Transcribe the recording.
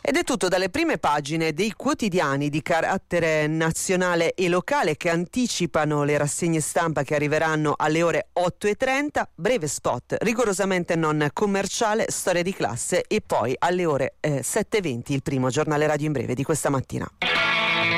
Ed è tutto dalle prime pagine dei quotidiani di carattere nazionale e locale che anticipano le rassegne stampa che arriveranno alle ore 8:30, breve spot rigorosamente non commerciale, storia di classe, e poi alle ore 7:20 il primo giornale radio in breve di questa mattina.